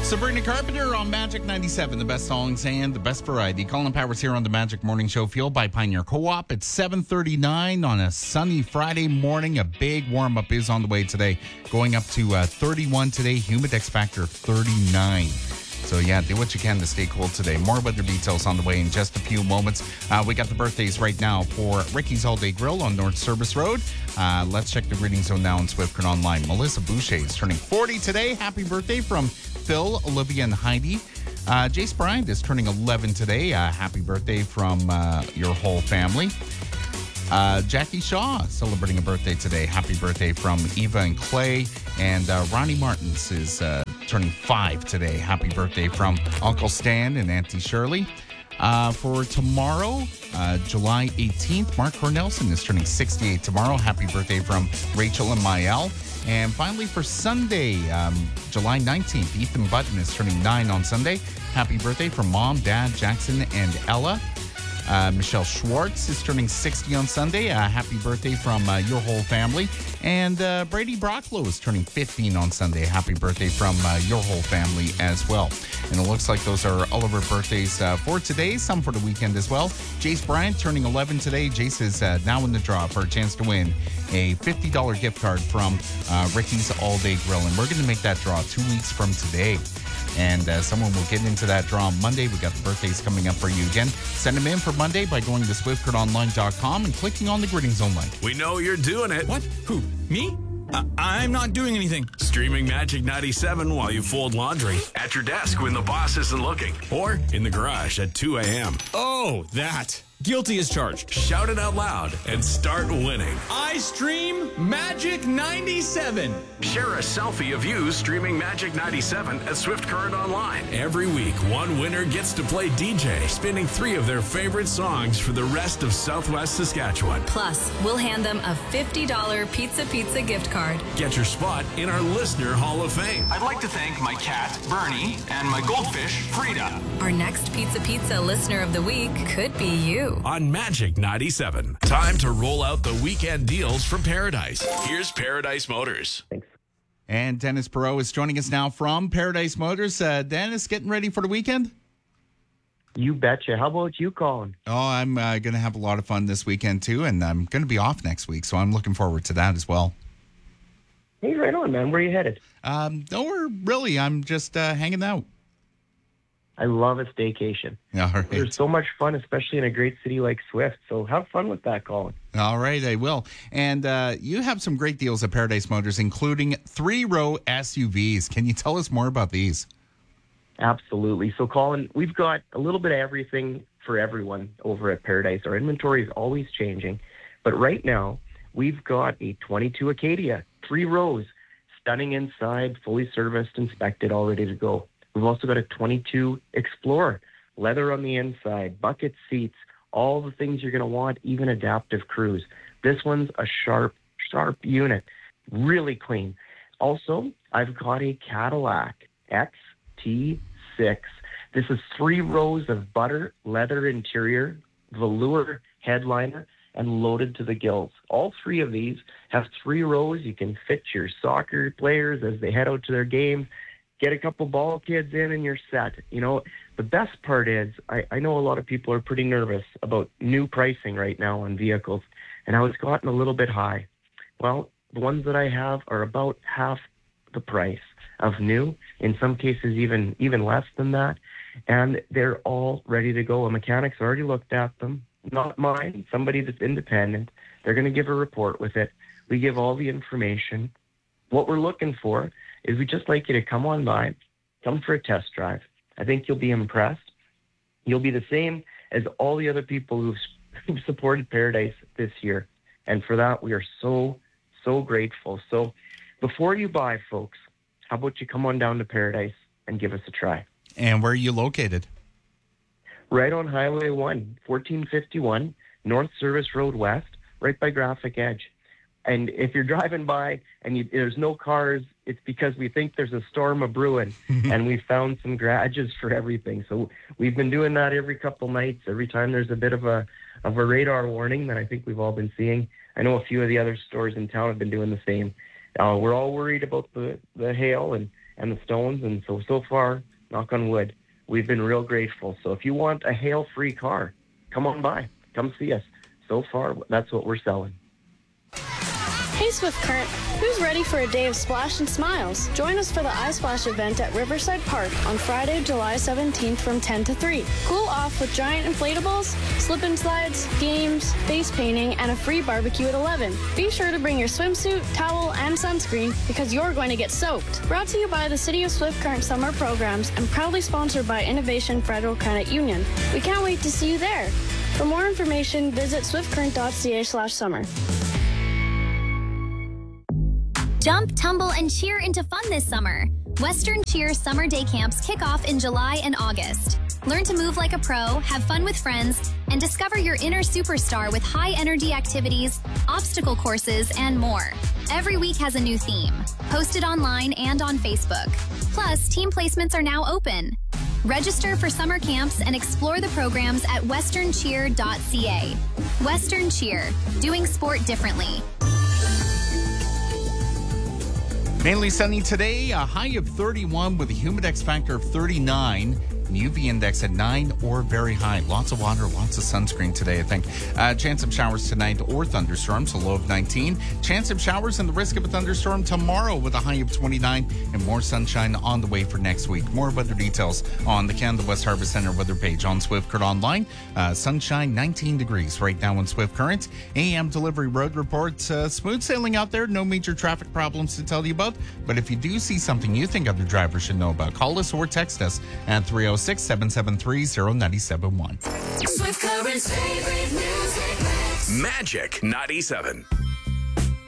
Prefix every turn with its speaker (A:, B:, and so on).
A: Sabrina Carpenter on Magic 97, the best songs and the best variety. Colin Powers here on the Magic Morning Show, fueled by Pioneer Co-op. It's 7:39 on a sunny Friday morning. A big warm-up is on the way today, going up to 31 today, Humidex factor 39. So, yeah, do what you can to stay cool today. More weather details on the way in just a few moments. We got the birthdays right now for Ricky's All Day Grill on North Service Road. Let's check the reading zone now on Swift Current Online. Melissa Boucher is turning 40 today. Happy birthday from Phil, Olivia, and Heidi. Jace Bryant is turning 11 today. Happy birthday from your whole family. Jackie Shaw celebrating a birthday today. Happy birthday from Eva and Clay. And Ronnie Martins is turning 5 today. Happy birthday from Uncle Stan and Auntie Shirley. For tomorrow, July 18th, Mark Cornelson is turning 68 tomorrow. Happy birthday from Rachel and Mael. And finally, for Sunday, July 19th, Ethan Button is turning 9 on Sunday. Happy birthday from Mom, Dad, Jackson, and Ella. Michelle Schwartz is turning 60 on Sunday. Happy birthday from your whole family. And Brady Brocklow is turning 15 on Sunday. Happy birthday from your whole family as well. And it looks like those are all of our birthdays for today, some for the weekend as well. Jace Bryant turning 11 today. Jace is now in the draw for a chance to win a $50 gift card from Ricky's All Day Grill. And we're going to make that draw 2 weeks from today. And someone will get into that draw on Monday. We got the birthdays coming up for you again. Send them in for Monday by going to swiftcurtonline.com and clicking on the Gridding Zone link.
B: We know you're doing it.
C: What? Who? Me? I'm not doing anything.
B: Streaming Magic 97 while you fold laundry, at your desk when the boss isn't looking, or in the garage at 2 a.m.
C: Oh, that. Guilty as charged.
B: Shout it out loud and start winning.
C: I stream Magic 97.
B: Share a selfie of you streaming Magic 97 at Swift Current Online. Every week, one winner gets to play DJ, spinning 3 of their favorite songs for the rest of Southwest Saskatchewan.
D: Plus, we'll hand them a $50 Pizza gift card.
B: Get your spot in our Listener Hall of Fame.
E: I'd like to thank my cat, Bernie, and my goldfish, Frida.
D: Our next Pizza Listener of the Week could be you.
B: On Magic 97. Time to roll out the weekend deals from Paradise. Here's Paradise Motors.
F: Thanks.
A: And Dennis Perot is joining us now from Paradise Motors. Dennis, getting ready for the weekend?
F: You betcha. How about you, Colin?
A: Oh, I'm going to have a lot of fun this weekend, too, and I'm going to be off next week, so I'm looking forward to that as well.
F: Hey, right on, man. Where are you headed?
A: Nowhere really. I'm just hanging out.
F: I love a staycation.
A: All right.
F: There's so much fun, especially in a great city like Swift. So have fun with that, Colin.
A: All right, I will. And you have some great deals at Paradise Motors, including 3-row SUVs. Can you tell us more about these?
F: Absolutely. So, Colin, we've got a little bit of everything for everyone over at Paradise. Our inventory is always changing. But right now, we've got a 22 Acadia, 3 rows, stunning inside, fully serviced, inspected, all ready to go. We've also got a 22 Explorer, leather on the inside, bucket seats, all the things you're going to want, even adaptive cruise. This one's a sharp unit, really clean. Also, I've got a Cadillac XT6. This is 3 rows of butter leather interior, velour headliner, and loaded to the gills. All 3 of these have 3 rows. You can fit your soccer players as they head out to their games. Get a couple ball kids in and you're set. You know, the best part is I know a lot of people are pretty nervous about new pricing right now on vehicles, and how it's gotten a little bit high. Well, the ones that I have are about half the price of new, in some cases even less than that, and they're all ready to go. A mechanic's already looked at them, not mine, somebody that's independent. They're going to give a report with it. We give all the information. What we're looking for is we'd just like you to come on by, come for a test drive. I think you'll be impressed. You'll be the same as all the other people who've supported Paradise this year. And for that, we are so grateful. So before you buy, folks, how about you come on down to Paradise and give us a try?
A: And where are you located?
F: Right on Highway 1, 1451, North Service Road West, right by Graphic Edge. And if you're driving by and there's no cars, it's because we think there's a storm a-brewing, and we found some garages for everything. So we've been doing that every couple nights, every time there's a bit of a radar warning that I think we've all been seeing. I know a few of the other stores in town have been doing the same. We're all worried about the hail and and the stones. And so far, knock on wood, we've been real grateful. So if you want a hail-free car, come on by. Come see us. So far, that's what we're selling.
G: Hey Swift Current, who's ready for a day of splash and smiles? Join us for the iSplash event at Riverside Park on Friday, July 17th from 10 to 3. Cool off with giant inflatables, slip and slides, games, face painting, and a free barbecue at 11. Be sure to bring your swimsuit, towel, and sunscreen because you're going to get soaked. Brought to you by the City of Swift Current Summer Programs and proudly sponsored by Innovation Federal Credit Union. We can't wait to see you there. For more information, visit swiftcurrent.ca/summer.
H: Jump, tumble, and cheer into fun this summer. Western Cheer Summer Day Camps kick off in July and August. Learn to move like a pro, have fun with friends, and discover your inner superstar with high-energy activities, obstacle courses, and more. Every week has a new theme, posted online and on Facebook. Plus, team placements are now open. Register for summer camps and explore the programs at westerncheer.ca. Western Cheer, doing sport differently.
A: Mainly sunny today, a high of 31 with a humidex factor of 39. UV index at 9 or very high. Lots of water, lots of sunscreen today, I think. Chance of showers tonight or thunderstorms, a low of 19. Chance of showers and the risk of a thunderstorm tomorrow with a high of 29 and more sunshine on the way for next week. More weather details on the Canada West Harbour Centre weather page on Swift Current Online. Sunshine, 19 degrees right now on Swift Current. AM delivery road report. Smooth sailing out there. No major traffic problems to tell you about. But if you do see something you think other drivers should know about, call us or text us at 306-773-0971.
B: Swift Current's favorite music mix. Magic 97.